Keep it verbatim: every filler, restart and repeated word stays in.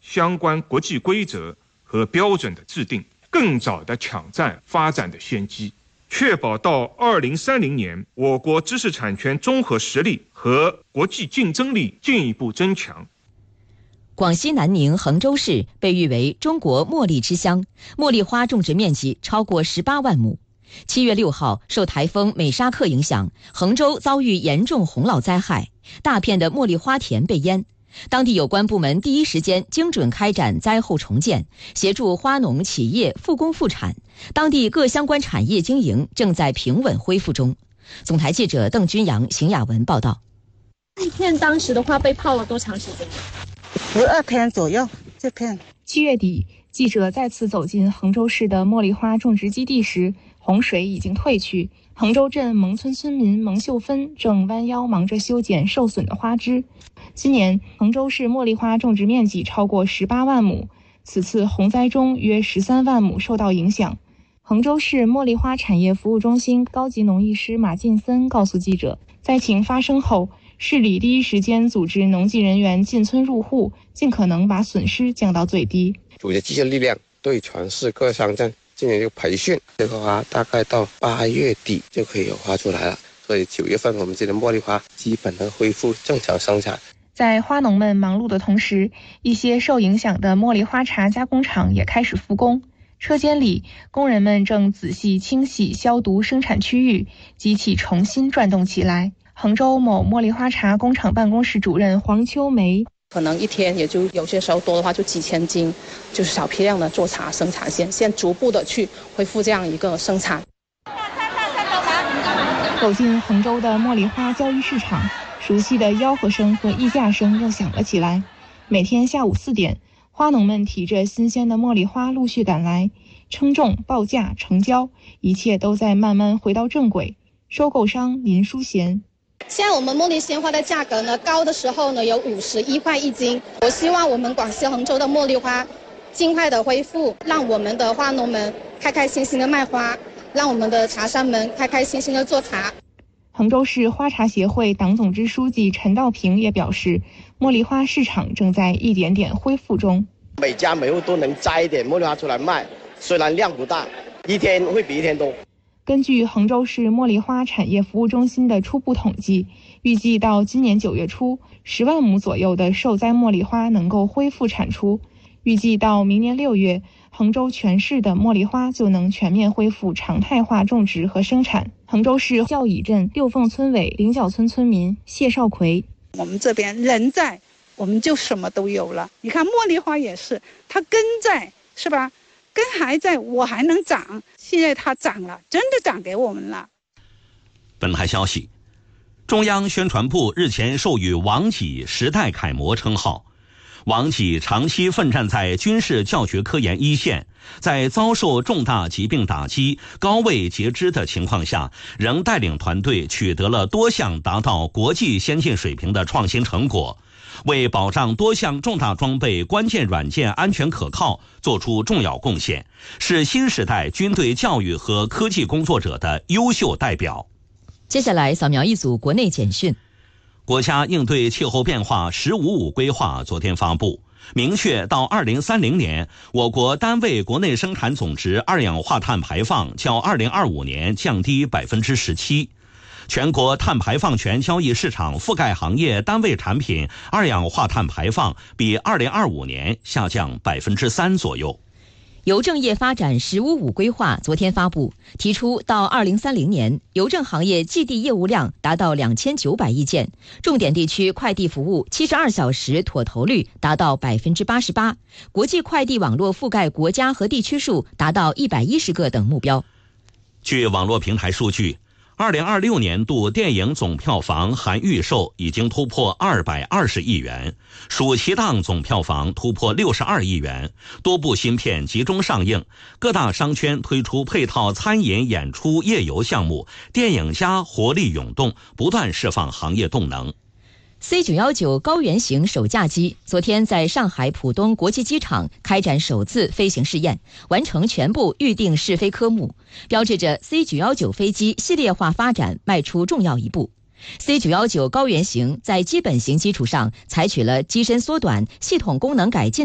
相关国际规则和标准的制定，更早地抢占发展的先机，确保到二零三零年，我国知识产权综合实力和国际竞争力进一步增强。 广西南宁衡州市被誉为中国茉莉之乡，茉莉花种植面积超过十八万亩。七月六号，受台风美沙克影响，衡州遭遇严重洪涝灾害，大片的茉莉花田被淹。当地有关部门第一时间精准开展灾后重建，协助花农企业复工复产，当地各相关产业经营正在平稳恢复中。总台记者邓君阳、邢雅文报道。 这片当时的话被泡了多长时间？ 十二天左右。这片七月底，记者再次走进衡州市的茉莉花种植基地时，洪水已经退去。衡州镇蒙村村民蒙秀芬正弯腰忙着修剪受损的花枝。今年衡州市茉莉花种植面积超过十八万亩，此次洪灾中约十三万亩受到影响。衡州市茉莉花产业服务中心高级农艺师马进森告诉记者，灾情发生后，市里第一时间组织农技人员进村入户，尽可能把损失降到最低。 组织机械力量对全市各乡镇进行一个培训，这个花大概到八月底就可以有花出来了，所以九月份我们这的茉莉花基本的恢复正常生产。 在花农们忙碌的同时，一些受影响的茉莉花茶加工厂也开始复工。车间里，工人们正仔细清洗消毒生产区域，机器重新转动起来。衡州某茉莉花茶工厂办公室主任黄秋梅， 可能一天也就有些时候多的话就几千斤，就是小批量的做茶生产线，现逐步的去恢复这样一个生产。 走进衡州的茉莉花交易市场，熟悉的吆喝声和议价声又响了起来。每天下午四点，花农们提着新鲜的茉莉花陆续赶来，称重、报价、成交，一切都在慢慢回到正轨。收购商林淑贤， 现在我们茉莉鲜花的价格呢，高的时候呢有五十一块一斤。我希望我们广西衡州的茉莉花尽快的恢复，让我们的花农们开开心心的卖花，让我们的茶商们开开心心的做茶。 衡州市花茶协会党总支书记陈道平也表示，茉莉花市场正在一点点恢复中。 每家每户都能摘一点茉莉花出来卖，虽然量不大，一天会比一天多。 根据衡州市茉莉花产业服务中心的初步统计，预计到今年九月初，十万亩左右的受灾茉莉花能够恢复产出。预计到明年六月，衡州全市的茉莉花就能全面恢复常态化种植和生产。衡州市孝乙镇六凤村委菱角村村民谢少奎， 我们这边人在，我们就什么都有了。你看茉莉花也是，它根在，是吧？根还在，我还能长。现在它长了，真的长给我们了。 本台消息，中央宣传部日前授予王给时代楷模称号。王给长期奋战在军事教学科研一线，在遭受重大疾病打击、高位截肢的情况下，仍带领团队取得了多项达到国际先进水平的创新成果，为保障多项重大装备关键软件安全可靠做出重要贡献，是新时代军队教育和科技工作者的优秀代表。 接下来扫描一组国内简讯。 国家应对气候变化“十五五”规划昨天发布，明确到二零三零年，我国单位国内生产总值二氧化碳排放较二零二五年降低百分之十七。全国碳排放权交易市场覆盖行业单位产品二氧化碳排放比二零二五年下降百分之三左右。 邮政业发展“十五五”规划昨天发布，提出到二零三零年，邮政行业寄递业务量达到两千九百亿件，重点地区快递服务七十二小时妥投率达到百分之八十八，国际快递网络覆盖国家和地区数达到一百一十个等目标。 据网络平台数据，二零二六年度电影总票房含预售已经突破二百二十亿元，暑期档总票房突破六十二亿元，多部新片集中上映，各大商圈推出配套餐饮、演出、夜游项目，电影家活力涌动，不断释放行业动能。 C 九一九 高原型首架机昨天在上海浦东国际机场开展首次飞行试验，完成全部预定试飞科目，标志着 C 九一九 飞机系列化发展迈出重要一步。C 九一九 高原型在基本型基础上采取了机身缩短、系统功能改进